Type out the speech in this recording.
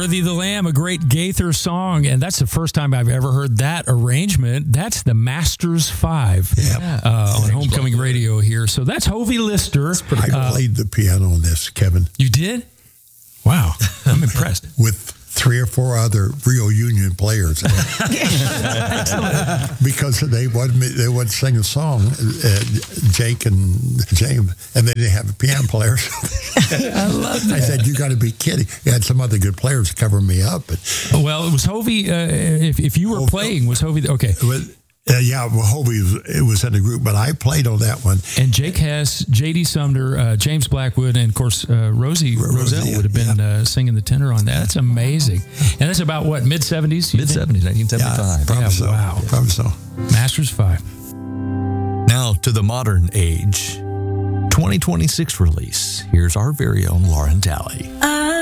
Thee the Lamb, a great Gaither song, and that's the first time I've ever heard that arrangement. That's the Masters 5 on Homecoming Radio here. So that's Hovey Lister. I played the piano on this, Kevin. You did? Wow, I'm impressed. With 3 or 4 other real union players. Because they would sing a song, Jake and James, and they didn't have a piano player. I love that. I said, you got to be kidding. You had some other good players cover me up. But, well, it was Hovey, if you were playing, was Hovey, okay. Hovey was in the group, but I played on that one. And Jake Hess, J.D. Sumner, James Blackwood, and of course Rosie Roselle would have been singing the tenor on that. That's amazing. And that's about what, mid-70s? Mid-70s, 1975. Probably so. Wow. Probably so. Masters 5. Now to the modern age. 2026 release. Here's our very own Lauren Talley.